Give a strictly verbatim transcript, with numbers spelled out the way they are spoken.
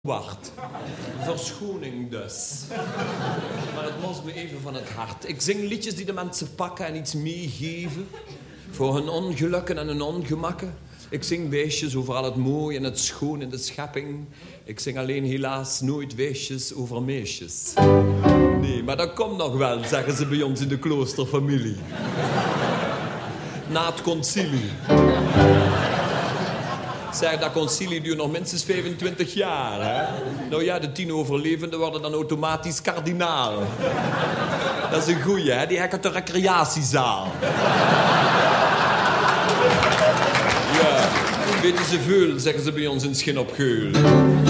Wacht. Verschoning dus. Maar het moest me even van het hart. Ik zing liedjes die de mensen pakken en iets meegeven. Voor hun ongelukken en hun ongemakken. Ik zing weesjes over al het mooie en het schoon in de schepping. Ik zing alleen helaas nooit weesjes over meisjes. Nee, maar dat komt nog wel, zeggen ze bij ons in de kloosterfamilie. Na het concilie. Zeg, dat concilie duurt nog minstens vijfentwintig jaar, hè? Nou ja, de tien overlevenden worden dan automatisch kardinaal. Dat is een goeie, hè? Die hekken de recreatiezaal. Ja, weten ze veel, zeggen ze bij ons in Schin op Geul.